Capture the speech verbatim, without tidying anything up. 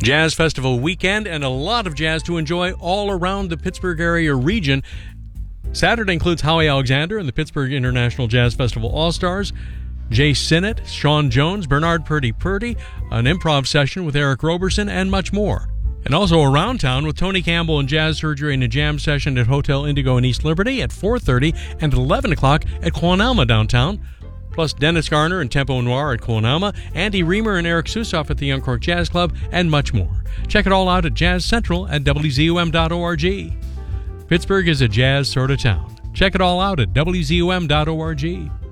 Jazz Festival weekend and a lot of jazz to enjoy all around the Pittsburgh area region. Saturday includes Howie Alexander and the Pittsburgh International Jazz Festival All-Stars, Jay Sinnott, Sean Jones, Bernard Purdy Purdy, an improv session with Eric Roberson, and much more. And also around town with Tony Campbell and Jazz Surgery and a jam session at Hotel Indigo in East Liberty at four thirty and at eleven o'clock at Quanalma downtown. Plus Dennis Garner and Tempo Noir at Quanalma, Andy Reamer and Eric Susoff at the Young Cork Jazz Club, and much more. Check it all out at Jazz Central at W Z U M dot org. Pittsburgh is a jazz sort of town. Check it all out at W Z U M dot org.